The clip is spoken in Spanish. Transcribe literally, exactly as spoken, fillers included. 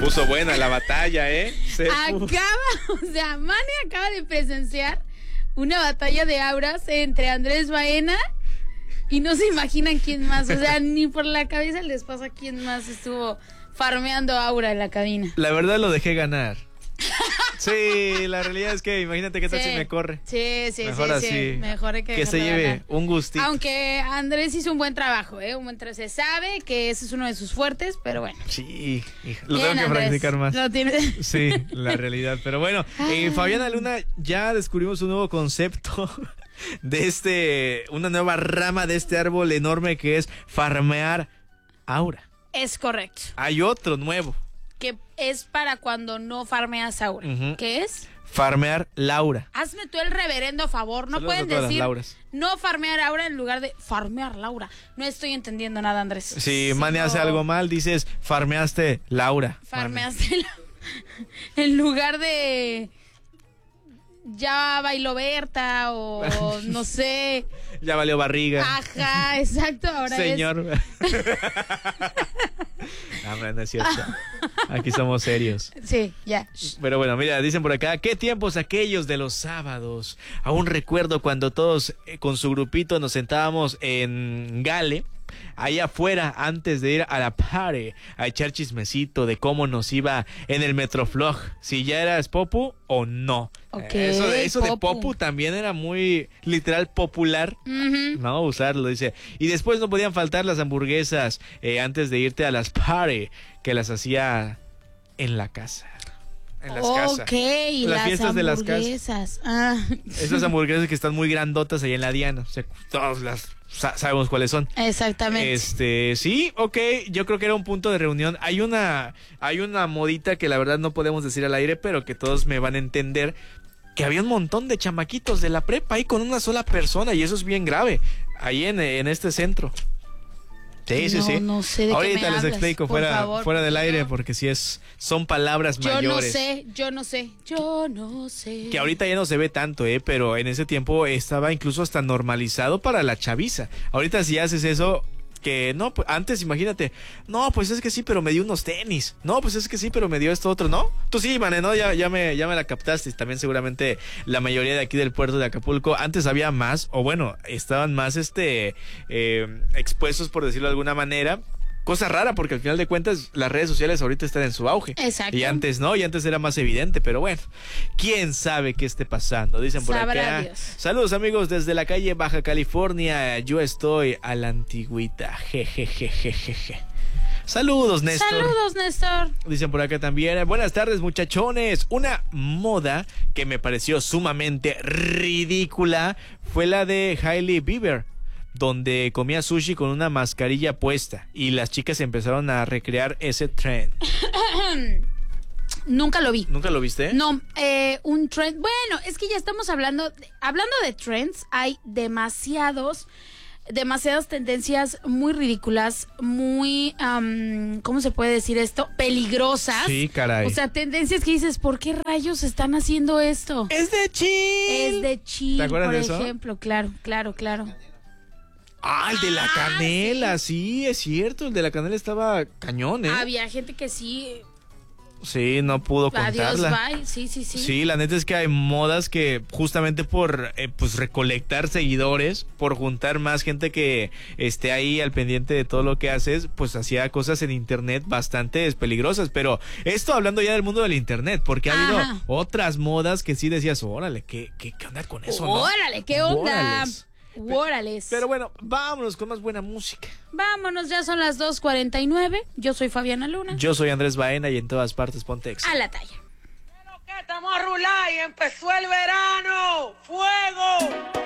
puso buena la batalla, ¿eh? Se acaba, o sea, Mane acaba de presenciar una batalla de auras entre Andrés Baena y no se imaginan quién más. O sea, ni por la cabeza les pasa quién más estuvo farmeando aura en la cabina. La verdad lo dejé ganar. Sí, la realidad es que imagínate qué tal sí, si me corre. Sí, sí, mejor sí, así, sí. Mejor hay que, que se lleve ganar. un gustito. Aunque Andrés hizo un buen trabajo, ¿eh? Un buen tra- se sabe que ese es uno de sus fuertes, pero bueno. Sí, hija, lo Bien, tengo que Andrés, practicar más. Lo tienes. Sí, la realidad. Pero bueno, eh, Fabiana Luna, ya descubrimos un nuevo concepto de este, una nueva rama de este árbol enorme que es farmear aura. Es correcto. Hay otro nuevo. Que es para cuando no farmeas aura. Ujú. ¿Qué es? Farmear Laura. Hazme tú el reverendo favor. No Saludos a pueden todas las decir Lauras. no farmear aura en lugar de farmear Laura. No estoy entendiendo nada, Andrés. Si Mane hace algo mal, dices farmeaste Laura. Farmeaste la... en lugar de ya bailó Berta o no sé. Ya valió barriga. Ajá, exacto. Ahora Señor. es... Hombre, no es cierto. Aquí somos serios. Sí, ya. Pero bueno, mira, dicen por acá, ¿qué tiempos aquellos de los sábados? Aún recuerdo cuando todos eh, con su grupito nos sentábamos en Gale, ahí afuera, antes de ir a la party, a echar chismecito de cómo nos iba en el Metroflog, si ya eras Popu o no. Ok, eso de, eso de Popu. Popu también era muy literal popular. Ujú. No, usarlo, dice. Y después no podían faltar las hamburguesas eh, antes de irte a las party, que las hacía en la casa. En las casas. Ok, y Las las fiestas de las casas. hamburguesas. Ah. Esas hamburguesas que están muy grandotas ahí en la Diana. O sea, todos las sa- sabemos cuáles son. Exactamente. Este, sí, ok, yo creo que era un punto de reunión. Hay una, hay una modita que la verdad no podemos decir al aire, pero que todos me van a entender. Que había un montón de chamaquitos de la prepa ahí con una sola persona y eso es bien grave. Ahí en, en este centro. Sí, sí, no, sí. no sé de Ahorita qué me les hablas, explico por fuera, favor, fuera del aire no. porque si es, son palabras Yo mayores. no sé, yo no sé, yo no sé. Que ahorita ya no se ve tanto, eh, pero en ese tiempo estaba incluso hasta normalizado para la chaviza. Ahorita si haces eso, que no, pues antes imagínate, no, pues es que sí, pero me dio unos tenis. No, pues es que sí, pero me dio esto otro, ¿no? Tú sí, Mane, ¿no? Ya, ya me, ya me la captaste. También seguramente la mayoría de aquí del puerto de Acapulco, antes había más, o bueno, estaban más este eh, expuestos, por decirlo de alguna manera. Cosa rara porque al final de cuentas las redes sociales ahorita están en su auge. Exacto. Y antes no, y antes era más evidente, pero bueno, quién sabe qué esté pasando. Dicen por Sabrá acá. Dios. Saludos amigos desde la calle Baja California. Yo estoy a la antigüita. Jejejejejeje. Saludos, Néstor. Saludos, Néstor. Dicen por acá también, buenas tardes muchachones. Una moda que me pareció sumamente ridícula fue la de Hailey Bieber, donde comía sushi con una mascarilla puesta y las chicas empezaron a recrear ese trend. Nunca lo vi. ¿Nunca lo viste? No, eh, un trend. Bueno, es que ya estamos hablando, de- hablando de trends, hay demasiados, demasiadas tendencias muy ridículas, muy, um, ¿cómo se puede decir esto? Peligrosas. Sí, caray. O sea, tendencias que dices, ¿por qué rayos están haciendo esto? Es de chill. Es de chill, ¿Te acuerdas por de eso? ejemplo, claro, claro, claro. Ah, el de la Ah, canela, sí. es cierto, el de la canela estaba cañón, ¿eh? Había gente que sí, Sí, no pudo adiós, contarla. bye, sí, sí, sí. Sí, la neta es que hay modas que justamente por eh, pues recolectar seguidores, por juntar más gente que esté ahí al pendiente de todo lo que haces, pues hacía cosas en internet bastante peligrosas. Pero esto hablando ya del mundo del internet, porque ha habido Ajá. otras modas que sí decías, órale, ¿qué, qué, qué onda con eso, no? Órale, ¿qué onda? Órales. Órales. Pero bueno, vámonos con más buena música. Vámonos, ya son las dos cuarenta y nueve. Yo soy Fabiana Luna. Yo soy Andrés Baena y en todas partes ponte exa. A la talla. Que estamos a rular y empezó el verano. ¡Fuego!